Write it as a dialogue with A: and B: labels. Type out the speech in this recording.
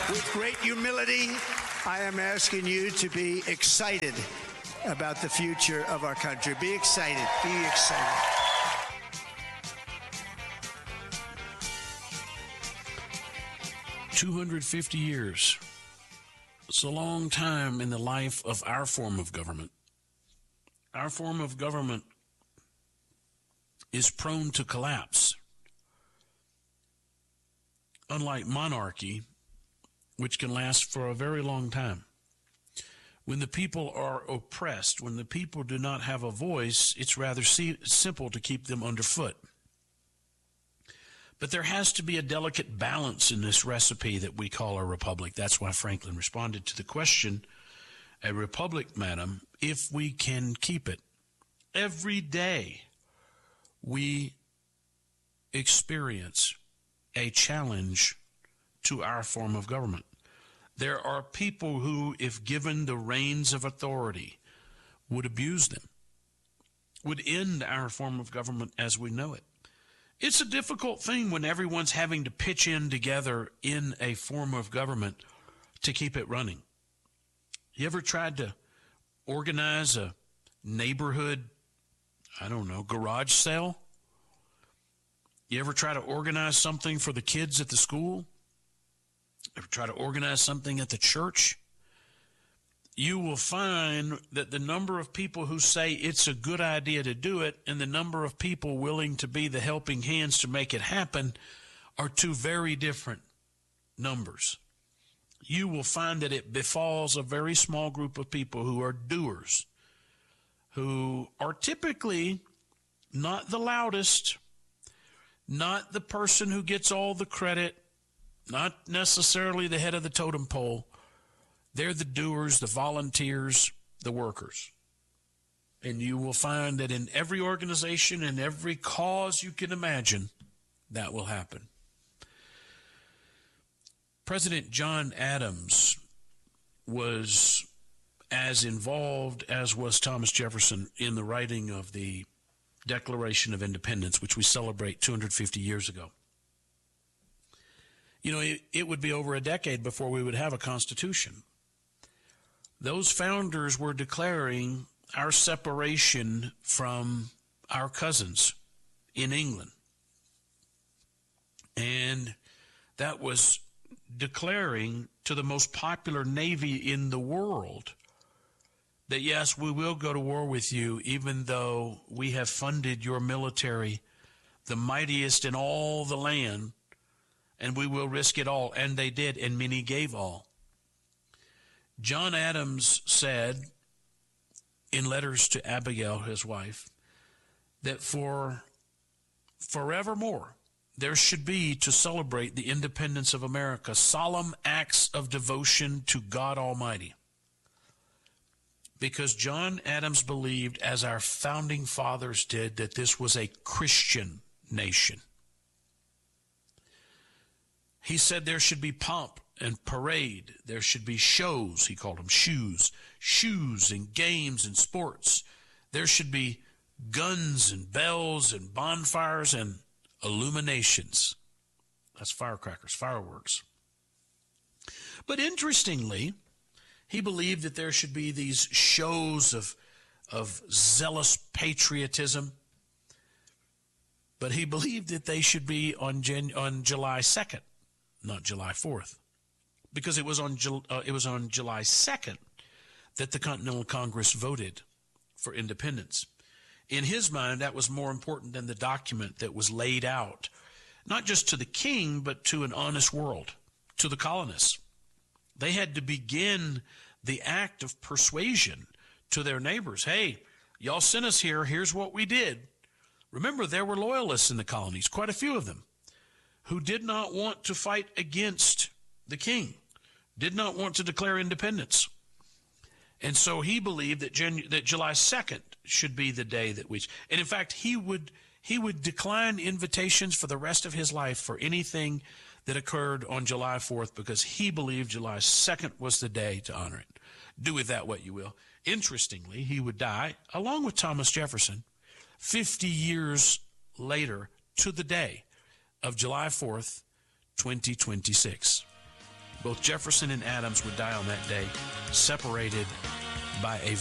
A: With great humility, I am asking you to be excited about the future of our country. Be excited. Be excited.
B: "250 years. It's a long time in the life of our form of government. Our form of government is prone to collapse. Unlike monarchy, which can last for a very long time. When the people are oppressed, when the people do not have a voice, it's rather simple to keep them underfoot. But there has to be a delicate balance in this recipe that we call a republic. That's why Franklin responded to the question, a republic, madam, if we can keep it. Every day we experience a challenge to our form of government. There are people who, if given the reins of authority, would abuse them, would end our form of government as we know it. It's a difficult thing when everyone's having to pitch in together in a form of government to keep it running. You ever tried to organize a neighborhood, garage sale? You ever try to organize something for the kids at the school? Ever try to organize something at the church? You will find that the number of people who say it's a good idea to do it and the number of people willing to be the helping hands to make it happen are two very different numbers. You will find that it befalls a very small group of people who are doers, who are typically not the loudest, not the person who gets all the credit, not necessarily the head of the totem pole. They're the doers, the volunteers, the workers. And you will find that in every organization and every cause you can imagine, that will happen. President John Adams was as involved as was Thomas Jefferson in the writing of the Declaration of Independence, which we celebrate 250 years ago. It would be over a decade before we would have a constitution. Those founders were declaring our separation from our cousins in England. And that was declaring to the most popular navy in the world that, yes, we will go to war with you, even though we have funded your military, the mightiest in all the land, and we will risk it all. And they did, and many gave all. John Adams said in letters to Abigail, his wife, that for forevermore there should be, to celebrate the independence of America, solemn acts of devotion to God Almighty. Because John Adams believed, as our founding fathers did, that this was a Christian nation. He said there should be pomp and parade. There should be shows, he called them shoes and games and sports. There should be guns and bells and bonfires and illuminations. That's firecrackers, fireworks. But interestingly, he believed that there should be these shows of zealous patriotism. But he believed that they should be on July 2nd, not July 4th. Because it was on July 2nd that the Continental Congress voted for independence. In his mind, that was more important than the document that was laid out, not just to the king, but to an honest world, to the colonists. They had to begin the act of persuasion to their neighbors. Hey, y'all sent us here. Here's what we did. Remember, there were loyalists in the colonies, quite a few of them, who did not want to fight against the king, did not want to declare independence. And so he believed that July 2nd should be the day that we... And in fact, he would decline invitations for the rest of his life for anything that occurred on July 4th because he believed July 2nd was the day to honor it. Do with that what you will. Interestingly, he would die, along with Thomas Jefferson, 50 years later to the day of July 4th, 2026. Both Jefferson and Adams would die on that day, separated by a